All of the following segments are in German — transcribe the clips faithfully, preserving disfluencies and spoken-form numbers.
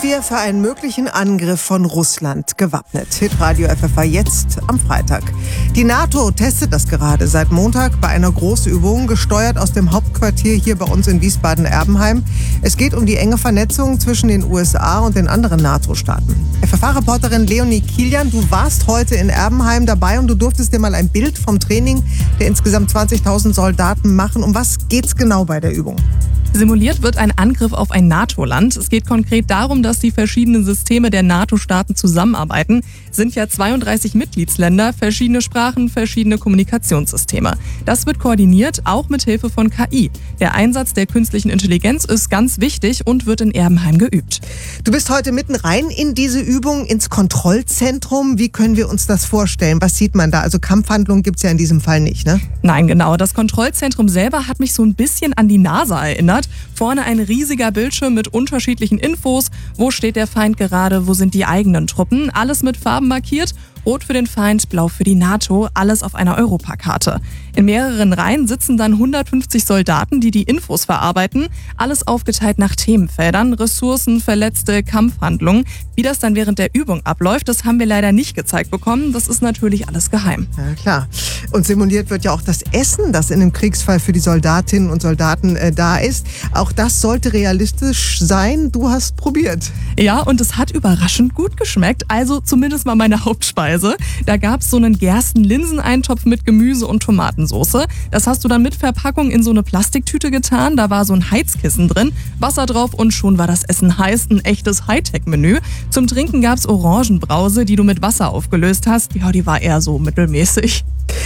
wir für einen möglichen Angriff von Russland gewappnet? Hitradio F F A jetzt am Freitag. Die NATO testet das gerade seit Montag bei einer Großübung, gesteuert aus dem Hauptquartier hier bei uns in Wiesbaden-Erbenheim. Es geht um die enge Vernetzung zwischen den U S A und den anderen NATO-Staaten. F F A-Reporterin Leonie Kilian, du warst heute in Erbenheim dabei und du durftest dir mal ein Bild vom Training der insgesamt zwanzigtausend Soldaten machen. Um was geht's genau bei der Übung? Simuliert wird ein Angriff auf ein NATO-Land. Es geht konkret darum, dass die verschiedenen Systeme der NATO-Staaten zusammenarbeiten. Es sind ja zweiunddreißig Mitgliedsländer, verschiedene Sprachen, verschiedene Kommunikationssysteme. Das wird koordiniert, auch mit Hilfe von K I. Der Einsatz der künstlichen Intelligenz ist ganz wichtig und wird in Erbenheim geübt. Du bist heute mitten rein in diese Übung, ins Kontrollzentrum. Wie können wir uns das vorstellen? Was sieht man da? Also Kampfhandlungen gibt es ja in diesem Fall nicht, ne? Nein, genau. Das Kontrollzentrum selber hat mich so ein bisschen an die NASA erinnert. Vorne ein riesiger Bildschirm mit unterschiedlichen Infos. Wo steht der Feind gerade? Wo sind die eigenen Truppen? Alles mit Farben markiert. Rot für den Feind, blau für die NATO. Alles auf einer Europakarte. In mehreren Reihen sitzen dann hundertfünfzig Soldaten, die die Infos verarbeiten. Alles aufgeteilt nach Themenfeldern, Ressourcen, Verletzte, Kampfhandlungen. Wie das dann während der Übung abläuft, das haben wir leider nicht gezeigt bekommen. Das ist natürlich alles geheim. Ja, klar. Und simuliert wird ja auch das Essen, das in einem Kriegsfall für die Soldatinnen und Soldaten äh, da ist. Auch das sollte realistisch sein. Du hast probiert. Ja, und es hat überraschend gut geschmeckt. Also zumindest mal meine Hauptspeise. Da gab es so einen Gersten-Linseneintopf mit Gemüse und Tomatensoße. Das hast du dann mit Verpackung in so eine Plastiktüte getan. Da war so ein Heizkissen drin, Wasser drauf und schon war das Essen heiß. Ein echtes Hightech-Menü. Zum Trinken gab es Orangenbrause, die du mit Wasser aufgelöst hast. Ja, die war eher so mittelmäßig.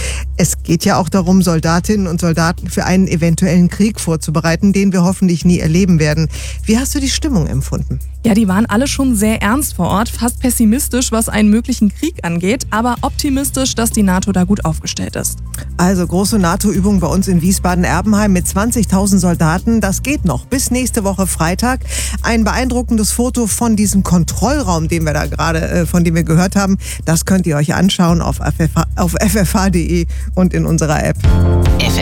Es geht ja auch darum, Soldatinnen und Soldaten für einen eventuellen Krieg vorzubereiten, den wir hoffentlich nie erleben werden. Wie hast du die Stimmung empfunden? Ja, die waren alle schon sehr ernst vor Ort, fast pessimistisch, was einen möglichen Krieg angeht, aber optimistisch, dass die NATO da gut aufgestellt ist. Also große NATO-Übung bei uns in Wiesbaden-Erbenheim mit zwanzigtausend Soldaten. Das geht noch bis nächste Woche Freitag. Ein beeindruckendes Foto von diesem Kontrollraum, den wir da gerade, äh, von dem wir gehört haben, das könnt ihr euch anschauen auf F F A, auf F F A punkt de und in unserer App.